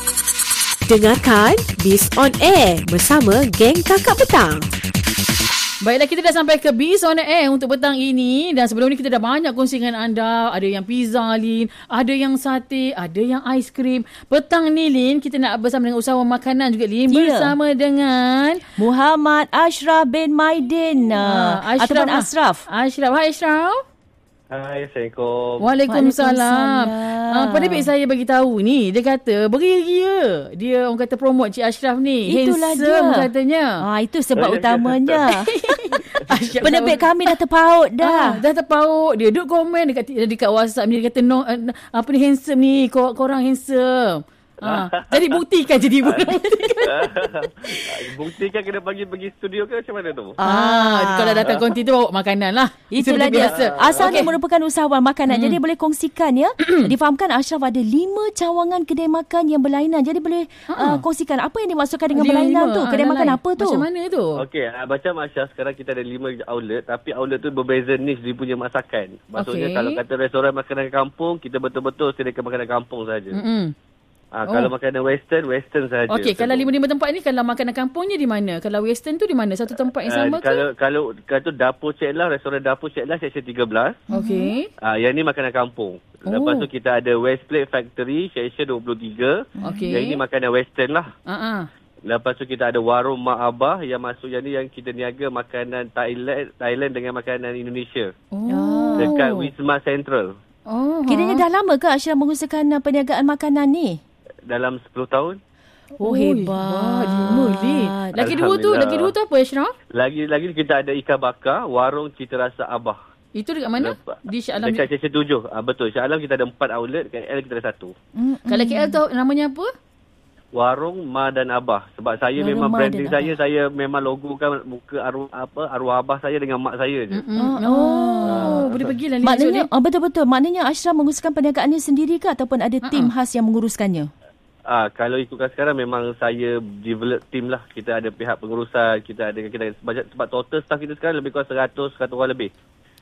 Dengarkan Biz on Air bersama geng Kakak Petang. Baiklah, kita dah sampai ke Biz on Air untuk petang ini. Dan sebelum ni kita dah banyak kongsi dengan anda. Ada yang pizza, Lin. Ada yang sate. Ada yang aiskrim. Petang ni, Lin, kita nak bersama dengan usahawan makanan juga, Lin. Bersama dengan Muhammad Ashraf bin Maidin. Ataupun Ashraf. Ashraf. Hai, Ashraf. Hai, Assalamualaikum. Waalaikumsalam. Pada baik saya bagi tahu ni, dia kata beria-ria. Dia orang kata promote Cik Ashraf ni. Itulah handsome dia katanya. Itu sebab utamanya. Penerbit kami dah terpaut dah. Dah terpaut. Dia duduk komen dekat WhatsApp ni. Dia kata apa ni handsome ni. Korang handsome. Jadi buktikan. Buktikan kena pergi studio ke macam mana tu? Kalau datang konti tu bawa makanan lah. Itulah dia. Asalnya merupakan usahawan makanan. Jadi boleh kongsikan ya. Difahamkan Ashraf ada 5 cawangan kedai makan yang berlainan. Jadi boleh kongsikan apa yang dimaksudkan dengan berlainan tu. Kedai makan apa tu? Macam mana tu? Okey, macam Ashraf sekarang kita ada 5 outlet. Tapi outlet tu berbeza niche dia punya masakan. Maksudnya kalau kata restoran makanan kampung, kita betul-betul sediakan makanan kampung saja. Kalau makanan western saja. Okey, kalau 5 tempat ni, kalau makanan kampungnya di mana? Kalau western tu di mana? Satu tempat yang sama ke? Kalau Dapur Cik Lah, restoran Dapur Cik Lah, section 13. Okey. Yang ni makanan kampung. Lepas tu kita ada West Plate Factory, section 23. Okey. Yang ini makanan western lah. Lepas tu kita ada Warung Mak Abah, yang masuk yang ni yang kita niaga makanan Thailand dengan makanan Indonesia. Dekat Wisma Central. Kiranya dah lama ke Ashraf mengusahakan perniagaan makanan ni? Dalam 10 tahun. Hebat. 5 Lin. Lagi dua tu apa, Ashraf? Lagi kita ada ikan bakar, Warung Cita Rasa Abah. Itu dekat mana? Di Shah Alam. Dekat section 7. Betul. Shah Alam kita ada 4 outlet, dekat KL kita ada 1. Kalau KL tu namanya apa? Warung Ma dan Abah. Sebab saya memang branding saya memang logokan muka arwah abah saya dengan mak saya je. Boleh pergilah. Maknanya betul-betul. Maknanya Ashraf menguruskan perniagaannya sendiri ke ataupun ada tim khas yang menguruskannya? Kalau ikutkan sekarang memang saya develop team lah. Kita ada pihak pengurusan, kita sebab total staff kita sekarang lebih kurang 100 orang lebih.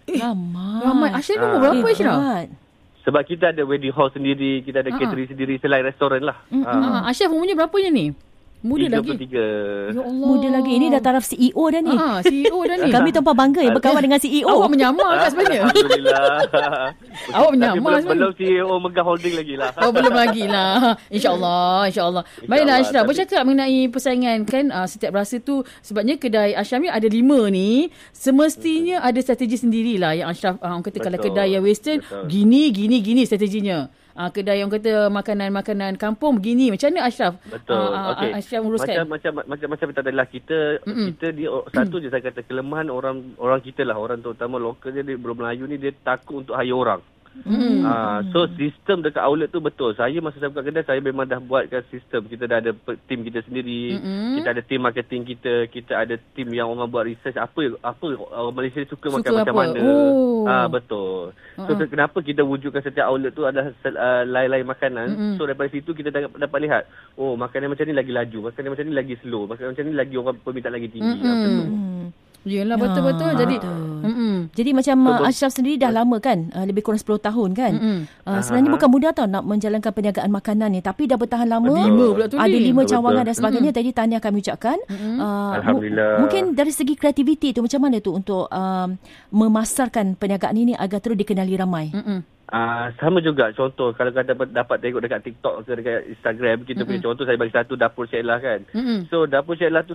Ramai. Ashraf nombor berapa, Ashraf? Sebab kita ada wedding hall sendiri, kita ada catering sendiri selain restoran lah. Ashraf umurnya berapanya ni? Muda 33. lagi. Ya Allah. Muda lagi. Ini dah taraf CEO dah ni. CEO dah ni. Kami tumpah bangga yang berkawan dengan CEO. Awak menyamar kat sebenarnya. Alhamdulillah. Awak menyamar sebenarnya. Belum CEO Megah Holding lagi lah. Belum lagi lah. InsyaAllah. Baiklah Ashraf, bercakap mengenai persaingan kan, setiap rasa tu, sebabnya kedai Ashraf ni ada 5 ni, semestinya ada strategi sendirilah yang Ashraf, orang kata kalau kedai yang western, gini strateginya. Kedai yang kata makanan kampung begini. Macam mana Ashraf? Betul. Ashraf uruskan. Macam adalah kita ni satu je saya kata kelemahan orang kita lah, orang terutama lokal dia Melayu ni, dia takut untuk hire orang. So sistem dekat outlet tu betul. Saya masa saya buka kedai, saya memang dah buatkan sistem. Kita dah ada tim kita sendiri. Kita ada tim marketing kita ada tim yang orang buat research apa orang Malaysia suka makan macam mana. Betul. So kenapa kita wujudkan setiap outlet tu adalah lain-lain makanan. So daripada situ kita dapat lihat, makanan macam ni lagi laju, makanan macam ni lagi slow, makanan macam ni lagi orang permintaan lagi tinggi. Yelah, betul-betul. Jadi macam Ashraf sendiri dah lama kan, lebih kurang 10 tahun kan. Sebenarnya bukan mudah tau nak menjalankan perniagaan makanan ni, tapi dah bertahan lama. 5 pula tu, ada 5 cawangan dan sebagainya. Tadi tahniah kami ucapkan. Alhamdulillah. Mungkin dari segi kreativiti tu macam mana tu untuk memasarkan perniagaan ini agar terus dikenali ramai? Sama juga. Contoh kalau kau dapat tengok dekat TikTok ke dekat Instagram, kita punya contoh, saya bagi satu Dapur Cik Lah kan. So Dapur Cik Lah tu